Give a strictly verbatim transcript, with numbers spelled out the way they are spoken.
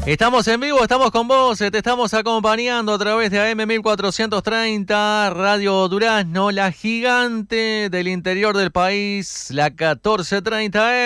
Estamos en vivo, estamos con vos, te estamos acompañando a través de A M mil cuatrocientos treinta, Radio Durazno, la gigante del interior del país, la catorce treinta